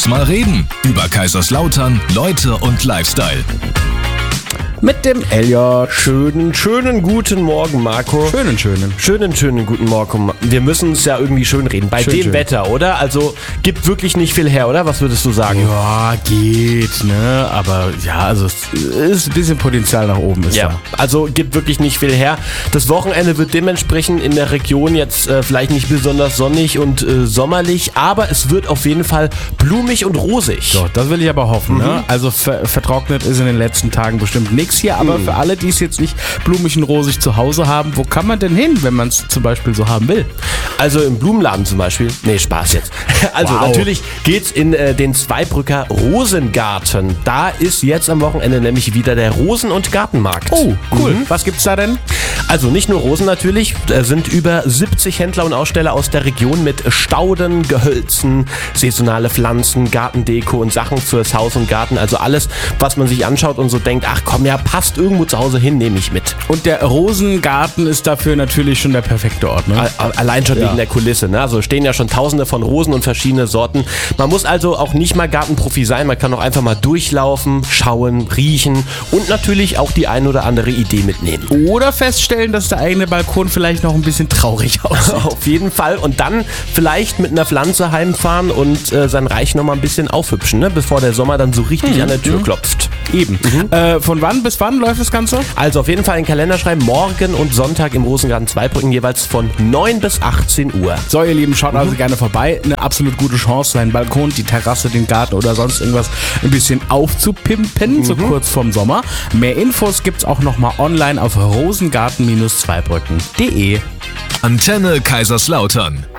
uns mal reden. Über Kaiserslautern, Leute und Lifestyle. Mit dem Elliot. Schönen guten Morgen, Marco. Schönen guten Morgen. Wir müssen es ja irgendwie schön reden. Bei dem Wetter, oder? Also gibt wirklich nicht viel her, oder? Was würdest du sagen? Ja, geht, ne? Aber ja, also es ist ein bisschen Potenzial nach oben. Ja, also gibt wirklich nicht viel her. Das Wochenende wird dementsprechend in der Region jetzt vielleicht nicht besonders sonnig und sommerlich, aber es wird auf jeden Fall blumig und rosig. So, das will ich aber hoffen, ne? Also vertrocknet ist in den letzten Tagen bestimmt nichts hier, aber für alle, die es jetzt nicht blumig und rosig zu Hause haben, wo kann man denn hin, wenn man es zum Beispiel so haben will? Also im Blumenladen zum Beispiel. Nee, Spaß jetzt. Also natürlich geht's in den Zweibrücker Rosengarten. Da ist jetzt am Wochenende nämlich wieder der Rosen- und Gartenmarkt. Oh, cool. Was gibt's da denn? Also nicht nur Rosen natürlich, da sind über 70 Händler und Aussteller aus der Region mit Stauden, Gehölzen, saisonale Pflanzen, Gartendeko und Sachen fürs Haus und Garten. Also alles, was man sich anschaut und so denkt, ach komm, ja, passt irgendwo zu Hause hin, nehme ich mit. Und der Rosengarten ist dafür natürlich schon der perfekte Ort, ne? Allein schon wegen der Kulisse, ne? Also stehen ja schon tausende von Rosen und verschiedene Sorten. Man muss also auch nicht mal Gartenprofi sein, man kann auch einfach mal durchlaufen, schauen, riechen und natürlich auch die ein oder andere Idee mitnehmen. Oder feststellen, dass der eigene Balkon vielleicht noch ein bisschen traurig aussieht. Auf jeden Fall. Und dann vielleicht mit einer Pflanze heimfahren und sein Reich nochmal ein bisschen aufhübschen, ne? Bevor der Sommer dann so richtig an der Tür klopft. Eben. Von wann bis wann läuft das Ganze? Also auf jeden Fall in den Kalender schreiben, morgen und Sonntag im Rosengarten Zweibrücken jeweils von 9 bis 18 Uhr. So, ihr Lieben, schaut also gerne vorbei. Eine absolut gute Chance, seinen Balkon, die Terrasse, den Garten oder sonst irgendwas ein bisschen aufzupimpen, so kurz vorm Sommer. Mehr Infos gibt's auch nochmal online auf rosengarten-zweibrücken.de. Antenne Kaiserslautern.